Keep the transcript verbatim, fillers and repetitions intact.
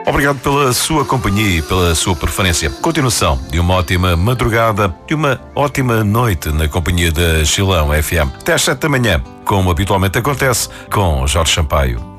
Obrigado pela sua companhia e pela sua preferência. Continuação de uma ótima madrugada e uma ótima noite na companhia da Gilão F M. Até às sete da manhã, como habitualmente acontece, com Jorge Sampaio.